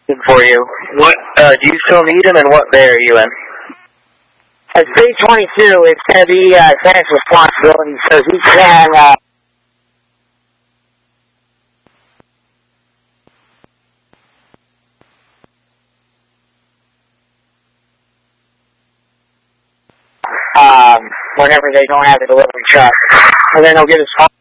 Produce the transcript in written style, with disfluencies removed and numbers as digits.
For you. What, do you still need him, and what bay are you in? It's B-22. It's going to be Sam's responsibility, so he can... whenever they don't have the delivery truck. And then they'll get his